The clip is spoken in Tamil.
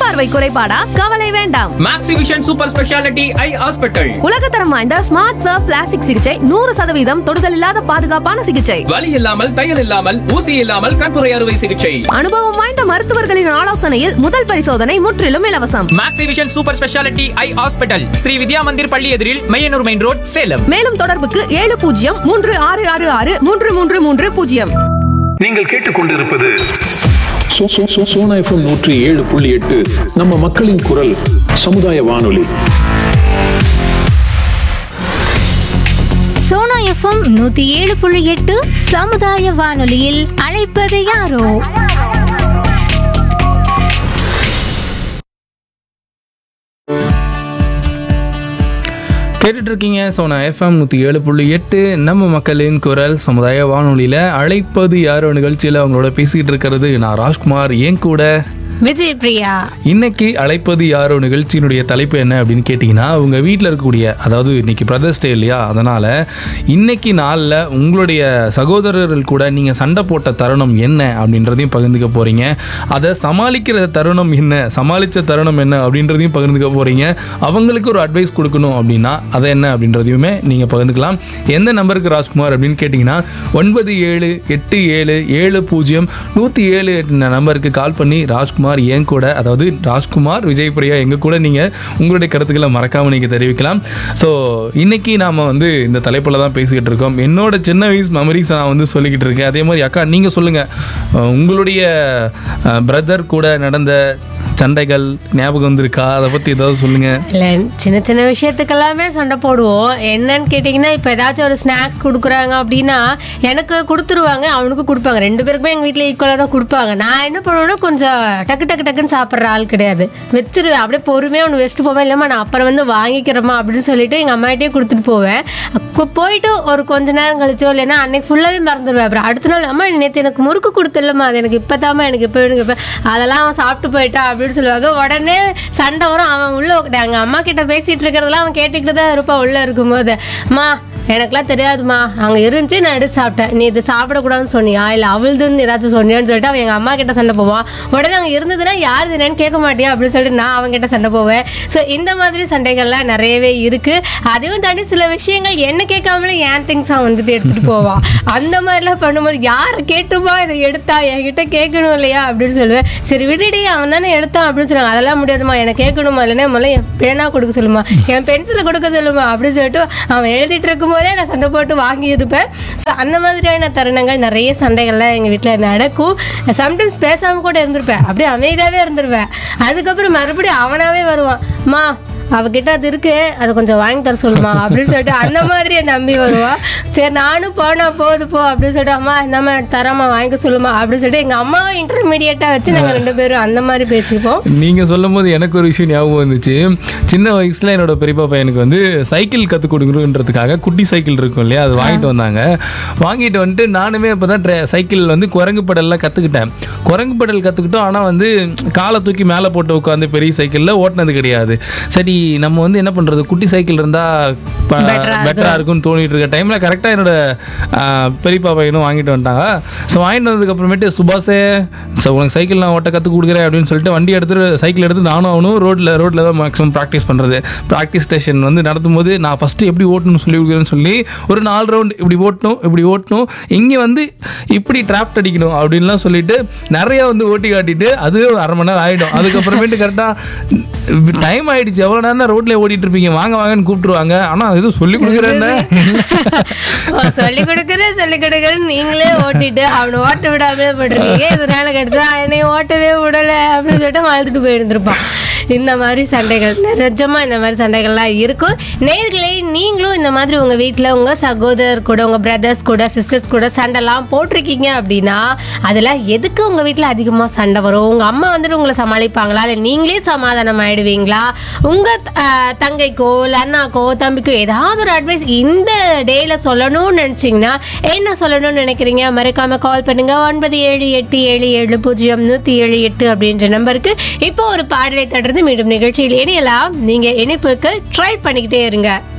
பார்வை குறைபாடா? கவலை வேண்டாம். மேக்ஸிவிஷன் சூப்பர் ஸ்பெஷாலிட்டி ஐ ஹாஸ்பிட்டல். உலகத்தரம் வாய்ந்த ஸ்மார்ட் சர்ஃப் பிளாஸ்டிக் சிகிச்சை, 100% தொடுதல் இல்லாத பாதுகாப்பான சிகிச்சை, வலி இல்லாமல், தையல் இல்லாமல், ஊசி இல்லாமல் கண்புரை அறுவை சிகிச்சை. அனுபவம் வாய்ந்த மருத்துவர்களின் ஆலோசனையில் முதல் பரிசோதனை முற்றிலும் இலவசம். மேக்ஸிவிஷன் சூப்பர் ஸ்பெஷாலிட்டி ஐ ஹாஸ்பிட்டல், ஸ்ரீ வித்யா மந்திர் பள்ளி எதிரில், மையனூர் மெயின் ரோட், சேலம். மேலும் தொடர்புக்கு 7036663330. நீங்கள் கேட்டுக்கொண்டிருப்பது சோனா எஃப்எம் 107.8 நம்ம மக்களின் குரல் சமுதாய வானொலி. சோனா எஃப்எம் 107.8 சமுதாய வானொலியில் அழைப்பது யாரோ? கேட்டுட்டு இருக்கீங்க சோனா எஃப்எம் 107.8 நம்ம மக்களின் குரல் சமுதாய வானொலியில் அழைப்பது யாரோ நிகழ்ச்சியில் அவங்களோட பேசிக்கிட்டு இருக்கிறது நான் ராஜ்குமார். ஏன் கூட விஜய் பிரியா. இன்னைக்கு அழைப்பது யாரோ நிகழ்ச்சியினுடைய தலைப்பு என்ன அப்படின்னு கேட்டிங்கன்னா, உங்கள் வீட்டில் இருக்கக்கூடிய, அதாவது இன்னைக்கு பிரதர்ஸ் டே இல்லையா, அதனால் இன்னைக்கு நாளில் உங்களுடைய சகோதரர்கள் கூட நீங்கள் சண்டை போட்ட தருணம் என்ன அப்படின்றதையும் பகிர்ந்துக்க போகிறீங்க. அதை சமாளிக்கிற தருணம் என்ன, சமாளித்த தருணம் என்ன அப்படின்றதையும் பகிர்ந்துக்க போகிறீங்க. அவங்களுக்கு ஒரு அட்வைஸ் கொடுக்கணும் அப்படின்னா அதை என்ன அப்படின்றதையுமே நீங்கள் பகிர்ந்துக்கலாம். எந்த நம்பருக்கு ராஜ்குமார் அப்படின்னு கேட்டிங்கன்னா 9787070107 நம்பருக்கு கால் பண்ணி ராஜ்குமார் ஏன் கூட, அதாவது ராஜ்குமார், விஜய் பிரியா எங்க கூட நீங்கள் உங்களுடைய கருத்துக்களை மறக்காமல் நீங்கள் தெரிவிக்கலாம். ஸோ இன்னைக்கு நாம் இந்த தலைப்பில் தான் பேசிக்கிட்டு இருக்கோம். என்னோட சின்ன வயசு மெமரிஸ் நான் சொல்லிக்கிட்டு இருக்கேன். அதே மாதிரி அக்கா நீங்கள் சொல்லுங்கள், உங்களுடைய பிரதர் கூட நடந்த சண்டைகள் ஞாபகம் வந்திருக்கா? அதை பற்றி ஏதாவது சொல்லுங்க. இல்லை, சின்ன சின்ன விஷயத்துக்கெல்லாமே சண்டை போடுவோம். என்னன்னு கேட்டிங்கன்னா, இப்போ ஏதாச்சும் ஒரு ஸ்நாக்ஸ் கொடுக்குறாங்க அப்படின்னா எனக்கு கொடுத்துருவாங்க, அவனுக்கு கொடுப்பாங்க. 2 பேருக்குமே எங்கள் வீட்டில் ஈக்குவலாக தான் கொடுப்பாங்க. நான் என்ன பண்ணுவேன்னா, கொஞ்சம் டக்குன்னு சாப்பிட்ற ஆள் கிடையாது. வச்சிருவேன், அப்படியே பொறுமையாக ஒன்று வச்சுட்டு போவேன். இல்லைம்மா நான் அப்புறம் வாங்கிக்கிறேம்மா அப்படின்னு சொல்லிட்டு எங்கள் அம்மாகிட்டே கொடுத்துட்டு போவேன். போயிட்டு ஒரு கொஞ்ச நேரம் கழிச்சோ இல்லைன்னா அன்னைக்கு ஃபுல்லாகவே மறந்துடுவேன். அப்புறம் அடுத்த நாள், அம்மா நேற்று எனக்கு முறுக்கு கொடுத்துல்லம்மா, அது எனக்கு இப்போ தாம்மா, எனக்கு இப்போ அதெல்லாம் அவன் சாப்பிட்டு போயிட்டா அப்படின்னு சொல்லுவாங்க. உடனே சண்டை வரும். அவன் உள்ள எங்கள் அம்மா கிட்ட பேசிட்டு இருக்கிறதெல்லாம் அவன் கேட்டுக்கிட்டு தான் இருப்பான் உள்ள இருக்கும்போது. அம்மா எனக்குலாம் தெரியாதுமா, அங்கே இருந்துச்சு, நான் எடுத்து சாப்பிட்டேன், நீ இது சாப்பிடக்கூடாதுன்னு சொன்னியா, இல்லை அவள்துன்னு ஏதாச்சும் சொன்னியான்னு சொல்லிட்டு அவன் எங்கள் அம்மா கிட்ட சண்டை போவான். உடனே அங்கே இருந்ததுன்னா யார் என்னன்னு கேட்க மாட்டியா அப்படின்னு சொல்லிட்டு நான் அவங்ககிட்ட சண்டை போவேன். ஸோ இந்த மாதிரி சண்டைகள்லாம் நிறையவே இருக்குது. அதையும் தாண்டி சில விஷயங்கள் என்ன கேட்காமலே ஏன் திங்ஸாக எடுத்துகிட்டு போவான். அந்த மாதிரிலாம் பண்ணும்போது யார் கேட்டுமா இதை எடுத்தா, என்கிட்ட கேட்கணும் இல்லையா அப்படின்னு சொல்லுவேன். சரி விடுடி, அவன் தானே எடுத்தான் அப்படின்னு சொல்லுவாங்க. அதெல்லாம் முடியாதுமா, எனக்கு கேட்கணுமா, இல்லைன்னா முதல்ல என் பேனா கொடுக்க சொல்லுமா, என் பென்சிலை கொடுக்க சொல்லுமா அப்படின்னு சொல்லிட்டு அவன் எழுதிட்டு இருக்கும் போதே நான் சண்டை போட்டு வாங்கி இருப்பேன். ஸோ அந்த மாதிரியான தருணங்கள் நிறைய சண்டைகள்லாம் எங்கள் வீட்டில் நடக்கும். சம்டைம்ஸ் பேசாமல் கூட இருந்திருப்பேன், அப்படியே அமைதியாகவே இருந்துருவேன். அதுக்கப்புறம் மறுபடியும் அவனாவே வருவான், அம்மா அவகிட்ட அது இருக்கு, அதை கொஞ்சம் வாங்கி தர சொல்லுமா அப்படின்னு சொல்லிட்டு அந்த மாதிரி என் தம்பி வருவான். சரி நானும் போனா போகுது போ அப்படின்னு சொல்லிட்டு, அம்மா நம்ம தரமா வாங்கிக்க சொல்லுமா அப்படின்னு சொல்லிட்டு எங்கள் அம்மாவை இன்டர்மீடியட்டாக வச்சு நாங்கள் 2 பேரும் அந்த மாதிரி பேசிப்போம். நீங்கள் சொல்லும் போது எனக்கு ஒரு விஷயம் ஞாபகம் வந்துச்சு. சின்ன வயசில் என்னோட பெரியப்பா பையனுக்கு சைக்கிள் கற்றுக் கொடுக்கணுன்றதுக்காக குட்டி சைக்கிள் இருக்கும் இல்லையா, அது வாங்கிட்டு வந்தாங்க. வாங்கிட்டு வந்துட்டு நானுமே இப்போ தான் சைக்கிள் குரங்கு பெடல்லாம் கற்றுக்கிட்டேன். குரங்கு பெடல் கற்றுக்கிட்டோம், ஆனால் காலை தூக்கி மேலே போட்டு உட்காந்து பெரிய சைக்கிளில் ஓட்டினது கிடையாது. சரி நம்ம என்ன பண்ணுறது, குட்டி சைக்கிள் இருந்தால் பெட்டராக இருக்கும்னு தோணிட்டு இருக்க டைமில் கரெக்டாக என்னோட பெரியப்பா பையனும் வாங்கிட்டு வந்துட்டாங்க. ஸோ வாங்கிட்டு வந்ததுக்கப்புறமேட்டு, சுபாஷே உனக்கு சைக்கிள் நான் ஓட்ட கற்றுக் கொடுக்குறேன் அப்படின்னு சொல்லிட்டு வண்டி சைக்கிள் எடுத்து நானும் அவனும் ரோட்டில் தான் மேக்ஸிமம் ப்ராக்டிஸ் பண்ணுறது. ப்ராக்டிஸ் ஸ்டேஷன் நடத்தும் போது நான் ஃபஸ்ட்டு எப்படி ஓட்டணும்னு சொல்லி கொடுக்குறேன்னு சொல்லி ஒரு 4 ரவுண்ட் இப்படி ஓட்டணும் இங்கே இப்படி டிராப்ட் அடிக்கணும் அப்படின்லாம் சொல்லிட்டு நிறையா ஓட்டி காட்டிட்டு அது ஒரு 1/2 மணி நேரம் ஆகிடும். அதுக்கப்புறமேட்டு கரெக்டாக டைம் ஆகிடுச்சு, எவ்வளோ நேரம் தான் ரோட்லேயே ஓட்டிகிட்டு இருப்பீங்க, வாங்கன்னு கூப்பிட்டுருவாங்க. ஆனால் எதுவும் சொல்லி கொடுக்குறேன்னு சொல்லி கொடுக்குறேன்னு நீங்களே ஓட்டிட்டு அவனை ஓட்ட விடாமலே போட்டுருக்கீங்க. இதனால கிடைச்சா என்னை ஓட்டவே விடலை அப்படின்னு சொல்லிட்டு வாழ்த்துட்டு போயிருந்திருப்பான். இந்த மாதிரி சண்டைகள் நிஜமாக இந்த மாதிரி சண்டைகள்லாம் இருக்கும். நேயர்களே, நீங்களும் இந்த மாதிரி உங்கள் வீட்டில் உங்கள் சகோதரர் கூட, உங்கள் பிரதர்ஸ் கூட, சிஸ்டர்ஸ் கூட சண்டைலாம் போட்டிருக்கீங்க அப்படின்னா அதெல்லாம் எதுக்கு உங்கள் வீட்டில் அதிகமாக சண்டை வரும்? உங்கள் அம்மா உங்களை சமாளிப்பாங்களா, இல்லை நீங்களே சமாதானம் ஆகிடுவீங்களா? உங்கள் தங்கைக்கோ இல்லை அண்ணாக்கோ தம்பிக்கோ ஏதாவது ஒரு அட்வைஸ் இந்த டேயில் சொல்லணும்னு நினச்சிங்கன்னா என்ன சொல்லணும்னு நினைக்கிறீங்க? மறக்காமல் கால் பண்ணுங்கள். 9787700107 அப்படின்ற நம்பருக்கு. இப்போ ஒரு பாடலை தொடர்ந்து மீண்டும் நிகழ்ச்சியில் இணையலாம். நீங்கள் இணைப்புக்கு ட்ரை பண்ணிக்கிட்டே இருங்க.